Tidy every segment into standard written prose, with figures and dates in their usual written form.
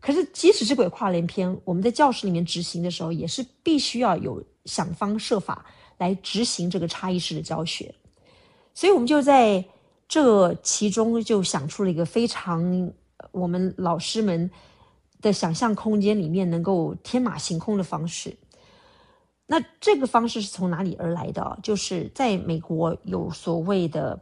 可是即使是鬼话连篇，我们在教室里面执行的时候，也是必须要有想方设法来执行这个差异式的教学。所以我们就在这其中就想出了一个非常我们老师们的想象空间里面能够天马行空的方式。那这个方式是从哪里而来的？就是在美国有所谓的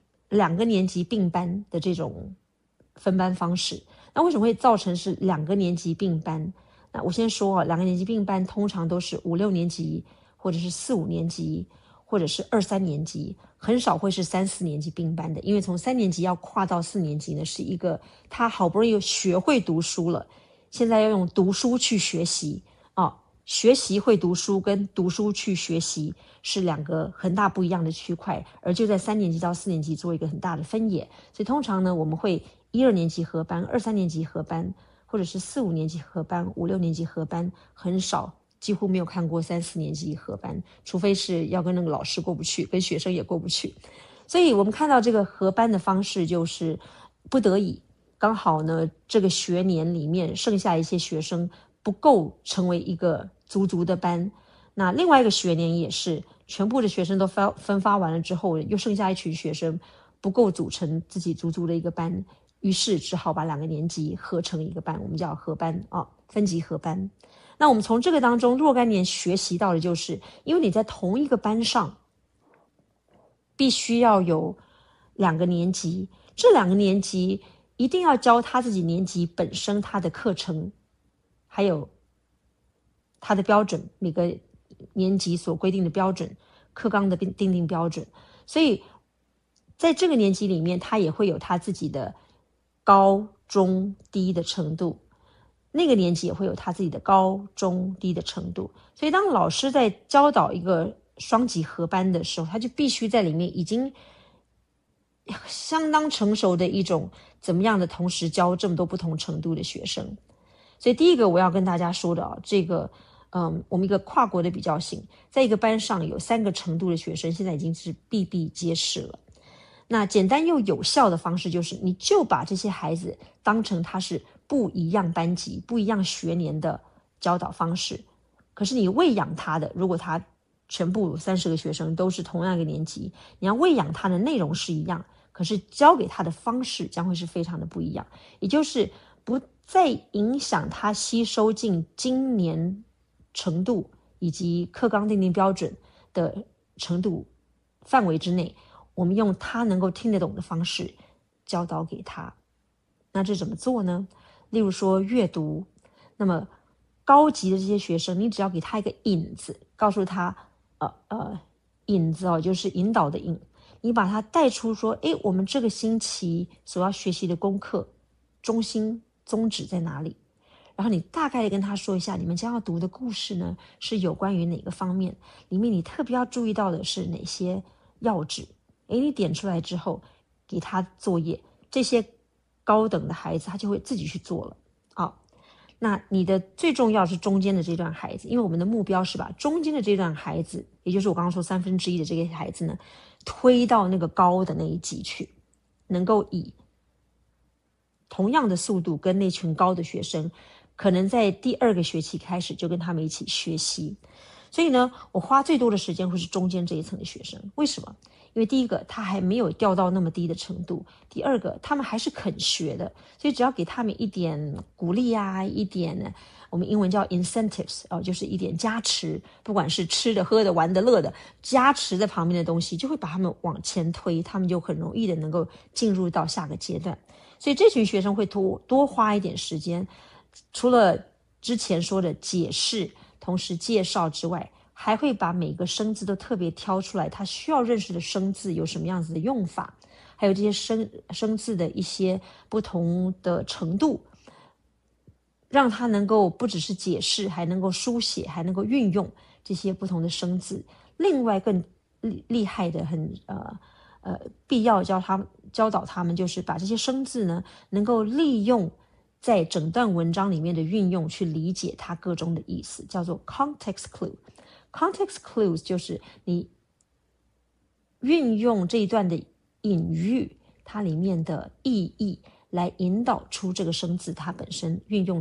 2个年级并班的这种分班方式。那为什么会造成是2个年级并班？那我先说2个年级并班通常都是5、6年级，或者是4、5年级，或者是2、3年级，很少会是3、4年级并班的。因为从3年级要跨到4年级呢，是一个他好不容易学会读书了，现在要用读书去学习学习会读书跟读书去学习是2个很大不一样的区块，而就在3年级到4年级做一个很大的分野。所以通常呢，我们会1、2年级合班，2、3年级合班，或者是4、5年级合班，5、6年级合班，很少，几乎没有看过3、4年级合班，除非是要跟那个老师过不去，跟学生也过不去。所以我们看到这个合班的方式就是不得已，刚好呢这个学年里面剩下一些学生不够成为一个足足的班，那另外一个学年也是全部的学生都分发完了之后，又剩下一群学生不够组成自己足足的一个班，于是只好把2个年级合成一个班，我们叫合班分级合班。那我们从这个当中若干年学习到的就是，因为你在同一个班上必须要有2个年级，这2个年级一定要教他自己年级本身他的课程，还有他的标准，每个年级所规定的标准，课纲的定定标准。所以在这个年级里面，他也会有他自己的高中低的程度，那个年级也会有他自己的高中低的程度。所以当老师在教导一个双级合班的时候，他就必须在里面已经相当成熟的一种怎么样的同时教这么多不同程度的学生。所以第一个我要跟大家说的这个我们一个跨国的比较性，在一个班上有3个程度的学生，现在已经是比比皆是了。那简单又有效的方式就是，你就把这些孩子当成他是不一样班级、不一样学年的教导方式。可是你喂养他的，如果他全部30个学生都是同样一个年级，你要喂养他的内容是一样，可是教给他的方式将会是非常的不一样，也就是不再影响他吸收进今年程度以及课纲定定标准的程度范围之内，我们用他能够听得懂的方式教导给他。那这怎么做呢？例如说阅读，那么高级的这些学生，你只要给他一个引子，告诉他引子就是引导的引，你把他带出说，我们这个星期所要学习的功课中心宗旨在哪里？然后你大概的跟他说一下，你们将要读的故事呢是有关于哪个方面，里面你特别要注意到的是哪些要旨。你点出来之后给他作业，这些高等的孩子他就会自己去做了。那你的最重要是中间的这段孩子，因为我们的目标是把中间的这段孩子，也就是我刚刚说1/3的这个孩子呢，推到那个高的那一级去，能够以同样的速度跟那群高的学生，可能在第2个学期开始就跟他们一起学习。所以呢，我花最多的时间会是中间这一层的学生。为什么？因为第一个他还没有掉到那么低的程度，第二个他们还是肯学的，所以只要给他们一点鼓励一点我们英文叫 incentives 就是一点加持，不管是吃的喝的玩的乐的，加持在旁边的东西就会把他们往前推，他们就很容易的能够进入到下个阶段。所以这群学生会多花一点时间，除了之前说的解释同时介绍之外，还会把每个生字都特别挑出来，他需要认识的生字有什么样子的用法，还有这些生字的一些不同的程度，让他能够不只是解释，还能够书写，还能够运用这些不同的生字。另外更厉害的必要教导他们，就是把这些生字呢能够利用在整段文章里面的运用去理解它各中的意思，叫做 context clue。context clues 就是你运用这一段的隐喻，它里面的意义来引导出这个生字它本身运用